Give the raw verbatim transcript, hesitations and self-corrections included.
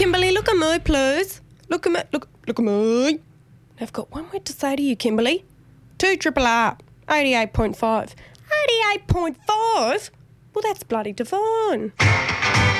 Kimberly, look at me, please. Look at me. Look, look at me. I've got one word to say to you, Kimberly. Two triple R, eighty-eight point five. eighty-eight point five? Well, that's bloody divine.